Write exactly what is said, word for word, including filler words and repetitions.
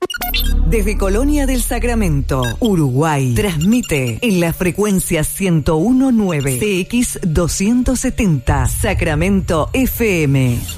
Desde Colonia del Sacramento, Uruguay, transmite en la frecuencia ciento uno punto nueve C X doscientos setenta, Sacramento F M.